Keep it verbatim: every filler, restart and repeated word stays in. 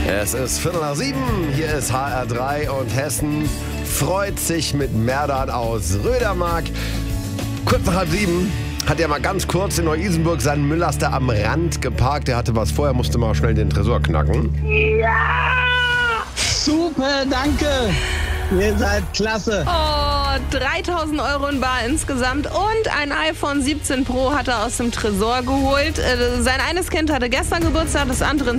Es ist Viertel nach sieben, hier ist H R drei und Hessen freut sich mit Merdan aus Rödermark. Kurz nach halb sieben hat er mal ganz kurz in Neu-Isenburg seinen Mülllaster am Rand geparkt. Er hatte was vor, er musste mal schnell den Tresor knacken. Ja! Super, danke! Ihr seid klasse. Oh, dreitausend Euro in bar insgesamt und ein iPhone siebzehn Pro hat er aus dem Tresor geholt. Sein eines Kind hatte gestern Geburtstag, das andere